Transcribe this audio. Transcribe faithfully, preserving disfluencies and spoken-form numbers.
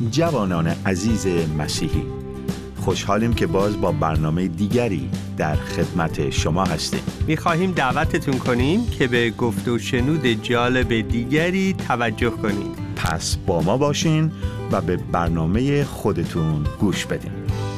جوانان عزیز مسیحی، خوشحالیم که باز با برنامه دیگری در خدمت شما هستیم. می‌خواهیم دعوتتون کنیم که به گفت و شنود جالب دیگری توجه کنید. پس با ما باشین و به برنامه خودتون گوش بدین.